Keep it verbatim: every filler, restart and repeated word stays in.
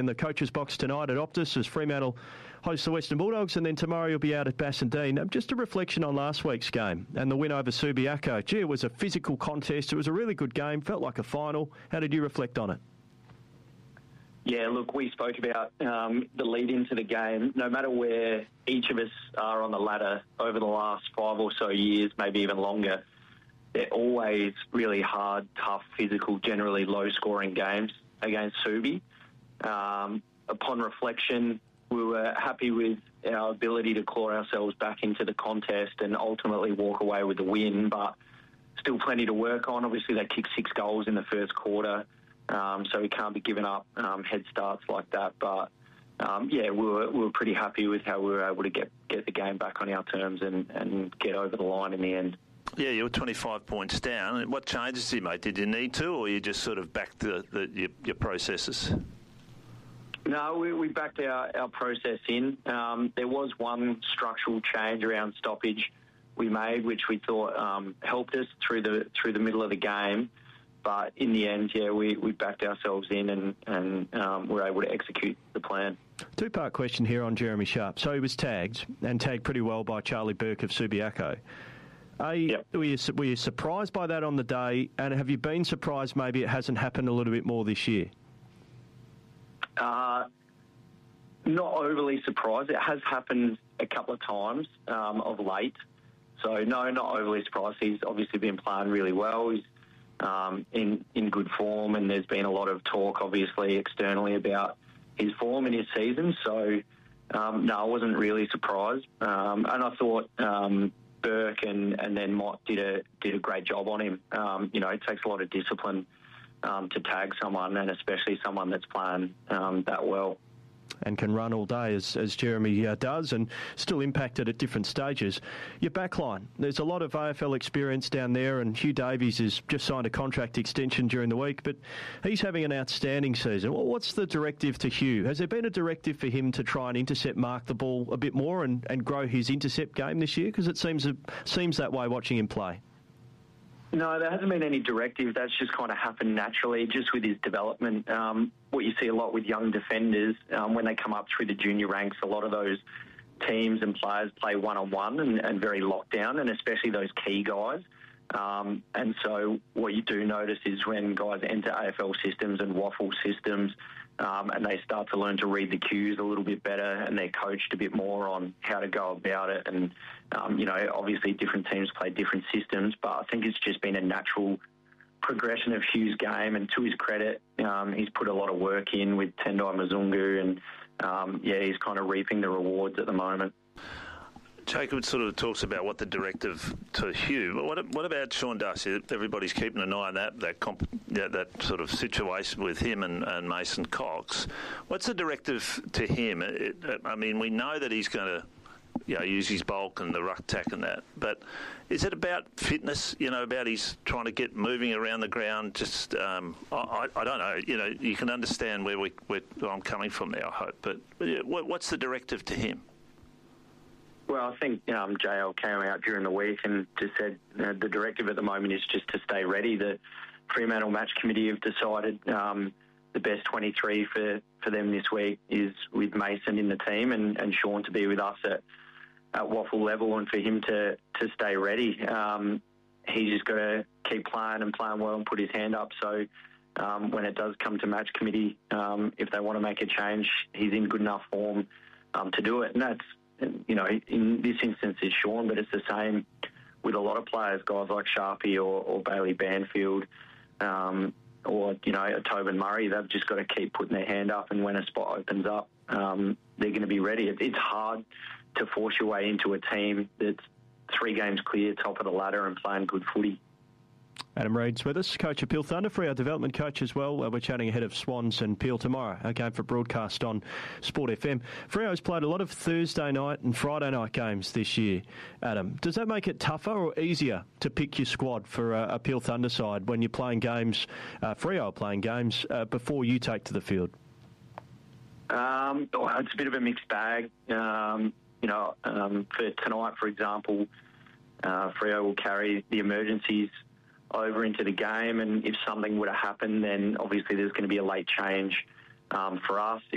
the coach's box tonight at Optus as Fremantle hosts the Western Bulldogs, and then tomorrow you'll be out at Bassendean. Just a reflection on last week's game and the win over Subiaco. Gee, it was a physical contest. It was a really good game, felt like a final. How did you reflect on it? Yeah, look, we spoke about um, the lead into the game. No matter where each of us are on the ladder over the last five or so years, maybe even longer, they're always really hard, tough, physical, generally low-scoring games against Subi. Um, upon reflection, we were happy with our ability to claw ourselves back into the contest and ultimately walk away with the win, but still plenty to work on. Obviously, they kicked six goals in the first quarter. Um, so we can't be giving up um, head starts like that. But, um, yeah, we were we were pretty happy with how we were able to get, get the game back on our terms and, and get over the line in the end. Yeah, you were twenty-five points down. What changes did you make? Did you need to, or you just sort of backed the, the, your, your processes? No, we, we backed our, our process in. Um, there was one structural change around stoppage we made, which we thought um, helped us through the through the middle of the game. But in the end, yeah, we, we backed ourselves in and, and um, were able to execute the plan. Two-part question here on Jeremy Sharp. So he was tagged, and tagged pretty well by Charlie Burke of Subiaco. Are you, yep. were, you, were you surprised by that on the day, and have you been surprised maybe it hasn't happened a little bit more this year? Uh, not overly surprised. It has happened a couple of times um, of late. So, no, not overly surprised. He's obviously been playing really well. He's Um, in, in good form, and there's been a lot of talk, obviously, externally about his form in his season. So, um, no, I wasn't really surprised. Um, and I thought um, Burke and, and then Mott did a did a great job on him. Um, you know, it takes a lot of discipline um, to tag someone, and especially someone that's playing um, that well. And can run all day, as, as Jeremy uh, does, and still impacted at different stages. Your backline, there's a lot of A F L experience down there, and Hugh Davies has just signed a contract extension during the week, but he's having an outstanding season. Well, what's the directive to Hugh? Has there been a directive for him to try and intercept Mark the ball a bit more and, and grow his intercept game this year? Because it seems, seems that way watching him play. No, there hasn't been any directive. That's just kind of happened naturally, just with his development. Um, what you see a lot with young defenders, um, when they come up through the junior ranks, a lot of those teams and players play one-on-one and, and very locked down, and especially those key guys. Um, and so what you do notice is when guys enter A F L systems and waffle systems, um, and they start to learn to read the cues a little bit better, and they're coached a bit more on how to go about it. And, um, you know, obviously different teams play different systems, but I think it's just been a natural progression of Hugh's game. And to his credit, um, he's put a lot of work in with Tendai Mzungu, and, um, yeah, he's kind of reaping the rewards at the moment. Jacob sort of talks about what the directive to Hugh. But what, what about Sean Darcy? Everybody's keeping an eye on that that, comp, yeah, that sort of situation with him and, and Mason Cox. What's the directive to him? It, I mean, we know that he's going to, you know, use his bulk and the ruck tack and that. But is it about fitness? You know, about he's trying to get moving around the ground? Just um, I, I don't know. You know, you can understand where we where I'm coming from there, I hope. But what, what's the directive to him? Well, I think um, J L came out during the week and just said uh, the directive at the moment is just to stay ready. The Fremantle Match Committee have decided um, the best twenty-three for, for them this week is with Mason in the team and, and Sean to be with us at, at waffle level, and for him to, to stay ready. Um, he's just got to keep playing and playing well and put his hand up. So um, when it does come to Match Committee, um, if they want to make a change, he's in good enough form um, to do it. And that's, you know, in this instance it's Sean, but it's the same with a lot of players, guys like Sharpie or, or Bailey Banfield, um, or, you know, Tobin Murray. They've just got to keep putting their hand up, and when a spot opens up, um, they're going to be ready. It, it's hard to force your way into a team that's three games clear, top of the ladder, and playing good footy. Adam Reid's with us, coach of Peel Thunder, for our development coach as well. Uh, we're chatting ahead of Swans and Peel tomorrow, a game for broadcast on Sport F M. Freo's played a lot of Thursday night and Friday night games this year, Adam. Does that make it tougher or easier to pick your squad for a, a Peel Thunder side when you're playing games, uh, Freo playing games, uh, before you take to the field? Um, oh, it's a bit of a mixed bag. Um, you know, um, for tonight, for example, uh, Freo will carry the emergencies over into the game, and if something were to happen, then obviously there's going to be a late change um, for us.